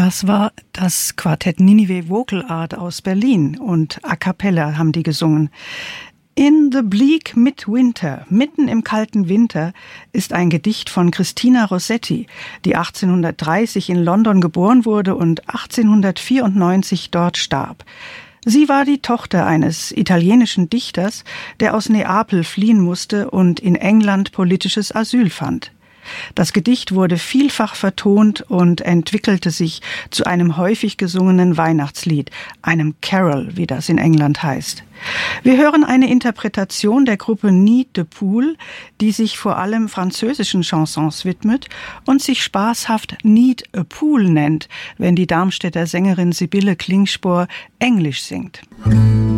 Das war das Quartett Ninive Vocal Art aus Berlin und a cappella haben die gesungen. In the Bleak Midwinter, mitten im kalten Winter, ist ein Gedicht von Christina Rossetti, die 1830 in London geboren wurde und 1894 dort starb. Sie war die Tochter eines italienischen Dichters, der aus Neapel fliehen musste und in England politisches Asyl fand. Das Gedicht wurde vielfach vertont und entwickelte sich zu einem häufig gesungenen Weihnachtslied, einem Carol, wie das in England heißt. Wir hören eine Interpretation der Gruppe Nid de Poule, die sich vor allem französischen Chansons widmet und sich spaßhaft Nid a Pool nennt, wenn die Darmstädter Sängerin Sibylle Klingspor Englisch singt.